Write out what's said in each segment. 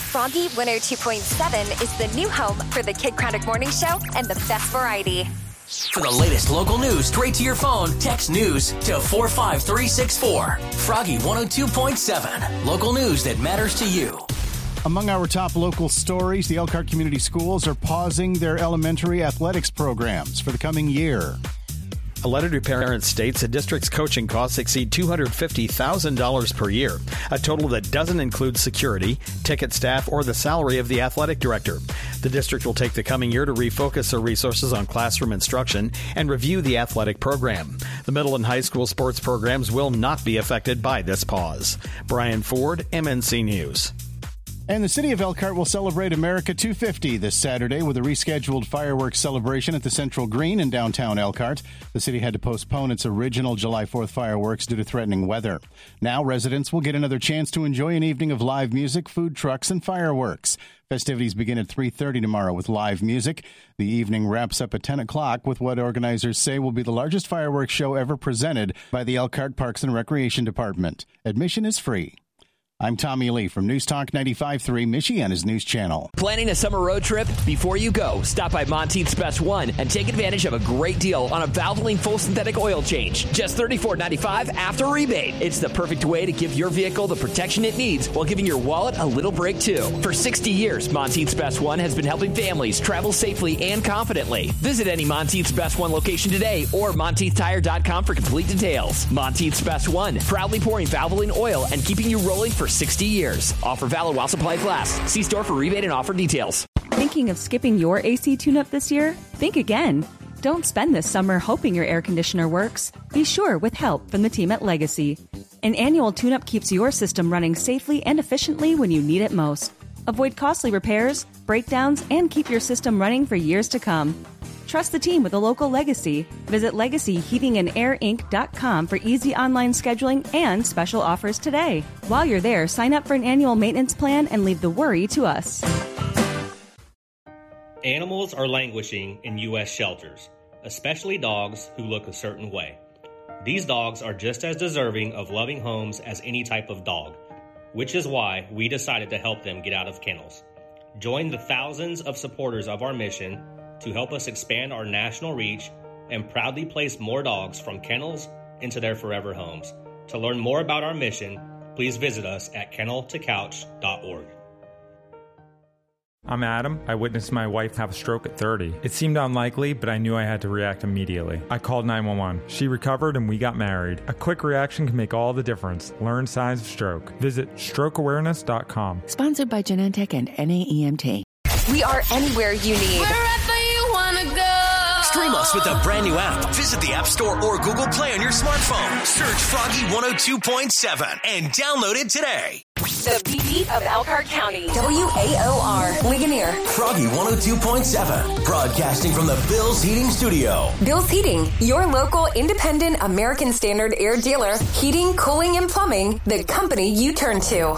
Froggy 102.7 is the new home for the Kid Craddock Morning Show and the best variety. For the latest local news straight to your phone, text news to 45364. Froggy 102.7. Local news that matters to you. Among our top local stories, the Elkhart Community Schools are pausing their elementary athletics programs for the coming year. A letter to parents states the district's coaching costs exceed $250,000 per year, a total that doesn't include security, ticket staff, or the salary of the athletic director. The district will take the coming year to refocus their resources on classroom instruction and review the athletic program. The middle and high school sports programs will not be affected by this pause. Brian Ford, MNC News. And the city of Elkhart will celebrate America 250 this Saturday with a rescheduled fireworks celebration at the Central Green in downtown Elkhart. The city had to postpone its original July 4th fireworks due to threatening weather. Now residents will get another chance to enjoy an evening of live music, food trucks, and fireworks. Festivities begin at 3:30 tomorrow with live music. The evening wraps up at 10 o'clock with what organizers say will be the largest fireworks show ever presented by the Elkhart Parks and Recreation Department. Admission is free. I'm Tommy Lee from News Talk 95.3, Michiana's news channel. Planning a summer road trip? Before you go, stop by Monteith's Best One and take advantage of a great deal on a Valvoline full synthetic oil change. Just $34.95 after rebate. It's the perfect way to give your vehicle the protection it needs while giving your wallet a little break, too. For 60 years, Monteith's Best One has been helping families travel safely and confidently. Visit any Monteith's Best One location today or MonteithTire.com for complete details. Monteith's Best One, proudly pouring Valvoline oil and keeping you rolling for 60 years. Offer valid while supplies last. See store for rebate and offer details. Thinking of skipping your AC tune-up this year? Think again. Don't spend this summer hoping your air conditioner works. Be sure with help from the team at Legacy. An annual tune-up keeps your system running safely and efficiently when you need it most. Avoid costly repairs, breakdowns, and keep your system running for years to come. Trust the team with a local Legacy. Visit LegacyHeatingandAirInc.com for easy online scheduling and special offers today. While you're there, sign up for an annual maintenance plan and leave the worry to us. Animals are languishing in U.S. shelters, especially dogs who look a certain way. These dogs are just as deserving of loving homes as any type of dog, which is why we decided to help them get out of kennels. Join the thousands of supporters of our mission to help us expand our national reach and proudly place more dogs from kennels into their forever homes. To learn more about our mission, please visit us at kenneltocouch.org. I'm Adam. I witnessed my wife have a stroke at 30. It seemed unlikely, but I knew I had to react immediately. I called 911. She recovered and we got married. A quick reaction can make all the difference. Learn signs of stroke. Visit strokeawareness.com. Sponsored by Genentech and NAEMT. We are anywhere you need. Wherever you want to go. Stream us with a brand new app. Visit the App Store or Google Play on your smartphone. Search Froggy 102.7 and download it today. The beat of Elkhart County. WAOR. Ligonier. Froggy 102.7. Broadcasting from the Bill's Heating Studio. Bill's Heating, your local independent American Standard air dealer. Heating, cooling, and plumbing. The company you turn to.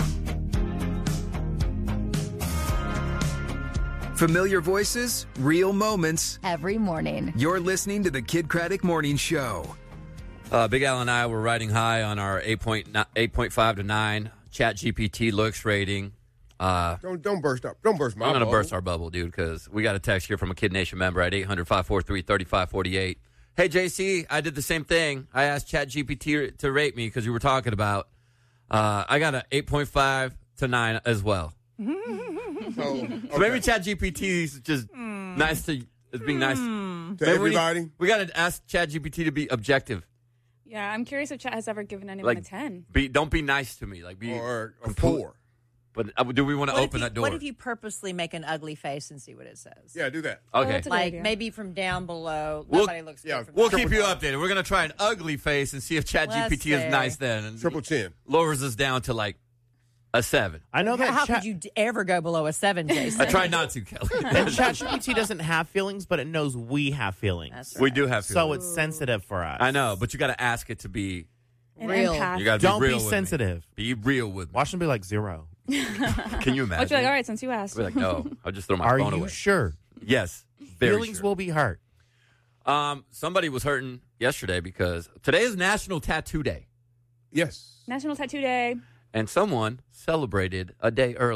Familiar voices, real moments. Every morning. You're listening to the Kid Craddock Morning Show. Big Al and I were riding high on our 8.5 to 9 ChatGPT looks rating. Don't burst up. Don't burst my I'm bubble. going to burst our bubble, dude, because we got a text here from a Kid Nation member at 800-543-3548. Hey, JC, I did the same thing. I asked ChatGPT to rate me because you were talking about. I got an 8.5 to 9 as well. So maybe ChatGPT is just nice to being nice to everybody. We got to ask ChatGPT to be objective. Yeah, I'm curious if Chat has ever given anyone a 10. Don't be nice to me, be or a 4. But do we want to open that door? What if you purposely make an ugly face and see what it says? Yeah, do that. Okay, like maybe from down below. Nobody looks good. From we'll down keep you below. updated. We're gonna try an ugly face and see if ChatGPT is nice. Then and triple chin lowers us down to like a 7. I know that. How could you ever go below a 7, Jason? I try not to, Kelly. And ChatGPT doesn't have feelings, but it knows we have feelings. That's right. We do have feelings. So it's sensitive for us. I know, but you got to ask it to be real. You got to Don't be real be with sensitive. Me. Be real with me. Watch them be like 0. Can you imagine? I'll be like, all right, since you asked. I'll be like, no, I'll just throw my Are phone away. you sure? Yes. Very Feelings sure. will be hurt. Somebody was hurting yesterday because today is National Tattoo Day. Yes. National Tattoo Day. And someone celebrated a day early.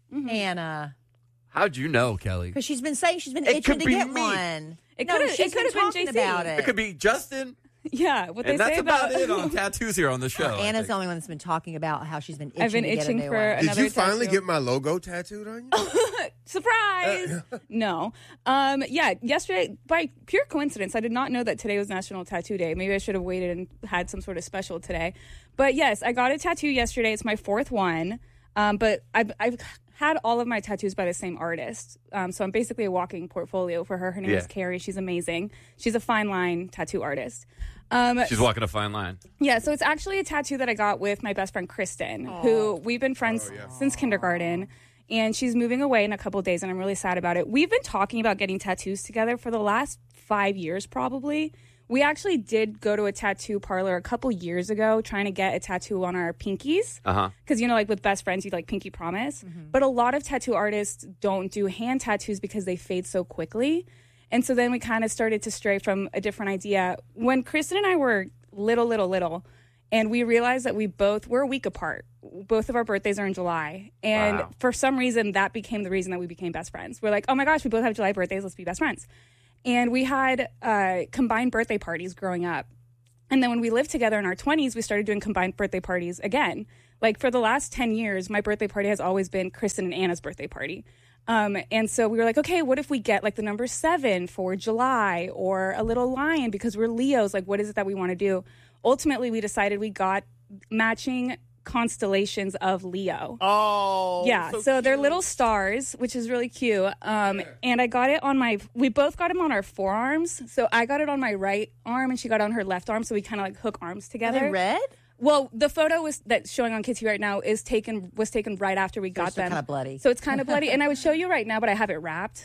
Anna. How'd you know, Kelly? Because she's been saying she's been It itching could to be get me. one. It No, could've- she's it could've been talking JC. about It could be Justin. Yeah, what they And that's say about about it on tattoos here on the show. I Anna's think. the only one that's been talking about how she's been itching I've been to get a itching new for one. Did another you finally tattoo. get my logo tattooed on you? Surprise! No. Yeah, yesterday, by pure coincidence, I did not know that today was National Tattoo Day. Maybe I should have waited and had some sort of special today. But yes, I got a tattoo yesterday. It's my 4th one. But I've had all of my tattoos by the same artist. So I'm basically a walking portfolio for her. Her name is Carrie. She's amazing. She's a fine line tattoo artist. She's walking a fine line. Yeah, so it's actually a tattoo that I got with my best friend Kristen, who we've been friends since kindergarten. And she's moving away in a couple of days, and I'm really sad about it. We've been talking about getting tattoos together for the last 5 years, probably. We actually did go to a tattoo parlor a couple years ago trying to get a tattoo on our pinkies. Because, like with best friends, you like pinky promise. But a lot of tattoo artists don't do hand tattoos because they fade so quickly. And so then we kind of started to stray from a different idea. When Kristen and I were little, and we realized that we're a week apart. Both of our birthdays are in July. And for some reason, that became the reason that we became best friends. We're like, oh my gosh, we both have July birthdays. Let's be best friends. And we had combined birthday parties growing up. And then when we lived together in our 20s, we started doing combined birthday parties again. Like for the last 10 years, my birthday party has always been Kristen and Anna's birthday party. And so we were like, okay, what if we get like the number 7 for July or a little lion because we're Leos? Like, what is it that we want to do? Ultimately, we decided we got matching constellations of Leo. Oh, yeah. So they're little stars, which is really cute. And I got it on we both got them on our forearms. So I got it on my right arm and she got it on her left arm. So we kind of like hook arms together. Are they red? Well, the photo that's showing on Kids right now was taken right after we got them. Kind of bloody. So it's kind of bloody, and I would show you right now, but I have it wrapped.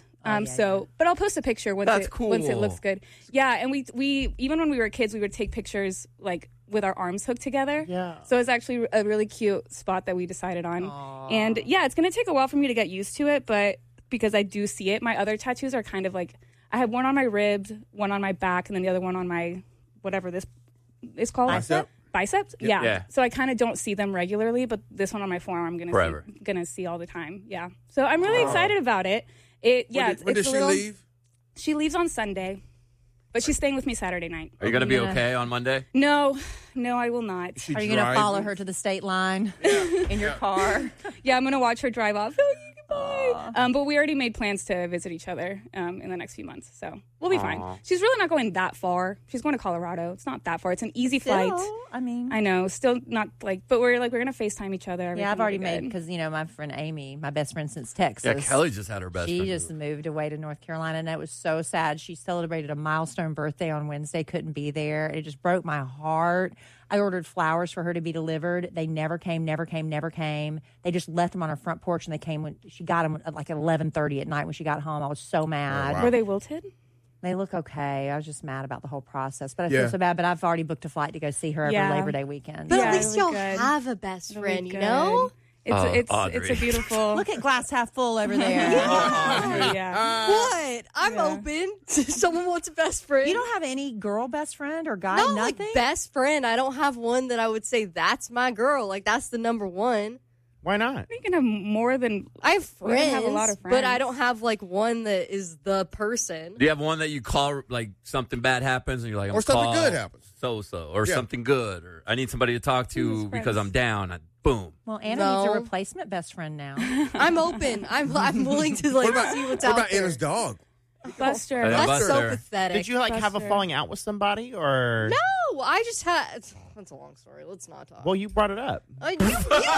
But I'll post a picture once it looks good. Yeah, and we even when we were kids, we would take pictures like with our arms hooked together. Yeah. So it's actually a really cute spot that we decided on. And yeah, it's gonna take a while for me to get used to it, but because I do see it, my other tattoos are kind of like I have one on my ribs, one on my back, and then the other one on my whatever this is called. Biceps? Yeah. So I kind of don't see them regularly, but this one on my forearm I'm gonna see all the time. Yeah. So I'm really excited about it. When does she leave? She leaves on Sunday, but she's staying with me Saturday night. Are you going to be okay on Monday? No, I will not. Are you going to follow her to the state line in your car? Yeah, I'm going to watch her drive off. Goodbye. But we already made plans to visit each other in the next few months, so we'll be fine. She's really not going that far. She's going to Colorado. It's not that far. It's an easy flight. I mean, I know, still not but we're going to FaceTime each other. Yeah, I've already made because my friend Amy, my best friend since Texas. Yeah, Kelly just had her best friend. She just moved away to North Carolina, and it was so sad. She celebrated a milestone birthday on Wednesday, couldn't be there. It just broke my heart. I ordered flowers for her to be delivered. They never came. They just left them on her front porch, and they came when she got them at like 11:30 at night when she got home. I was so mad. Oh, wow. Were they wilted? They look okay. I was just mad about the whole process, but I feel so bad. But I've already booked a flight to go see her every Labor Day weekend. But at least you'll have a best friend, you know? It's a beautiful. Look at glass half full over there. What? I'm open. Someone wants a best friend. You don't have any girl best friend or guy? Not nothing? like best friend. I don't have one that I would say that's my girl. Like that's the number one. Why not? You can have more than. I have friends, have a lot of friends, but I don't have like one that is the person. Do you have one that you call like something bad happens and you're like, I'm or something good happens, or something good, or I need somebody to talk to because I'm down. Boom. Well, Anna needs a replacement best friend now. I'm open. I'm willing to like see what's out there. What about Anna's dog? Buster. That's so pathetic. Did you have a falling out with somebody or? No, I just had. That's a long story. Let's not talk. Well, you brought it up. You but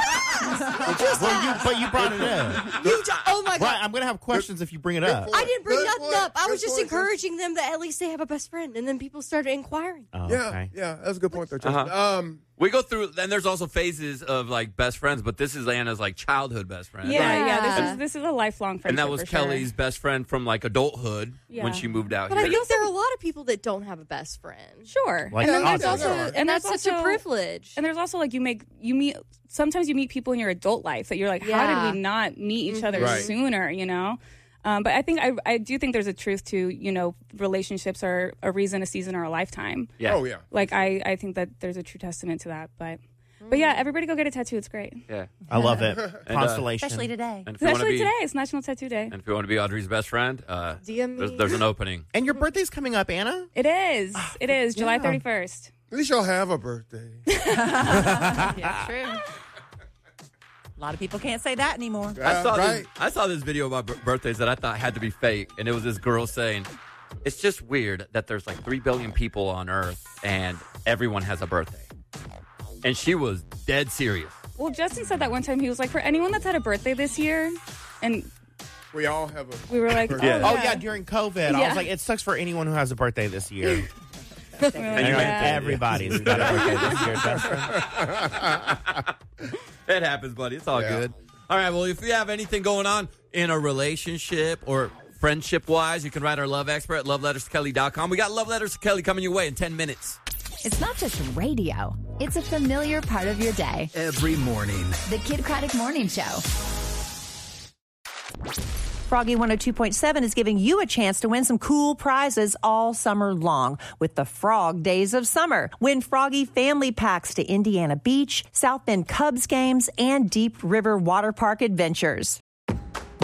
you brought it up. Oh my God! Right, I'm gonna have questions if you bring it up. I didn't bring nothing up. I was just encouraging them that at least they have a best friend, and then people started inquiring. Oh, yeah, that's a good point there, Justin. We go through, and there's also phases of like best friends, but this is Anna's like childhood best friend. Yeah. This is a lifelong friendship. And that was Kelly's best friend from like adulthood when she moved out but here. I think there are a lot of people that don't have a best friend. Sure, like and that's such a privilege. And there's also like sometimes you meet people in your adult life that you're like, how did we not meet each other sooner? You know. But I think I do think there's a truth to, relationships are a reason, a season, or a lifetime. Yeah. Oh, yeah. Like, I think that there's a true testament to that. But But yeah, everybody go get a tattoo. It's great. Yeah. I love it. And, Constellation. Especially today. And if you wanna Especially be- today. It's National Tattoo Day. And if you want to be Audrey's best friend, DM me. there's an opening. And your birthday's coming up, Anna? It is. It is. July 31st. At least y'all have a birthday. Yeah, true. A lot of people can't say that anymore. I saw this video about birthdays that I thought had to be fake, and it was this girl saying, it's just weird that there's like 3 billion people on Earth, and everyone has a birthday. And she was dead serious. Well, Justin said that one time. He was like, for anyone that's had a birthday this year, and we all have a we were like, birthday. oh, yeah. During COVID. I Yeah. was like, it sucks for anyone who has a birthday this year. And you're like, everybody's got a birthday this year, Justin. It happens, buddy. It's all good. All right, well, if you have anything going on in a relationship or friendship-wise, you can write our love expert at loveletterskelly.com. We got Love Letters to Kelly coming your way in 10 minutes. It's not just radio. It's a familiar part of your day. Every morning. The Kid Craddock Morning Show. Froggy 102.7 is giving you a chance to win some cool prizes all summer long with the Frog Days of Summer. Win Froggy family packs to Indiana Beach, South Bend Cubs games, and Deep River Water Park adventures.